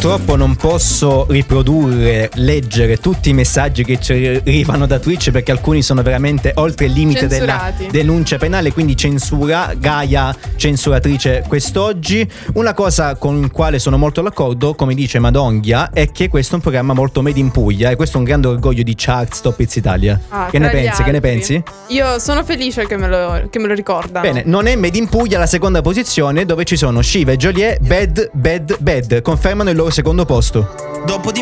purtroppo non posso riprodurre, leggere tutti i messaggi che ci arrivano da Twitch, perché alcuni sono veramente oltre il limite della denuncia penale, quindi censura, Gaia censuratrice quest'oggi. Una cosa con la quale sono molto d'accordo, come dice Madonghia, è che questo è un programma molto made in Puglia e questo è un grande orgoglio di Charts Top Hits Italia. Che ne pensi? Che ne pensi? Io sono felice che me lo ricorda. Bene, non è made in Puglia la seconda posizione, dove ci sono Shiva e Joliet, Bad. Confermano il loro secondo posto. Dopo di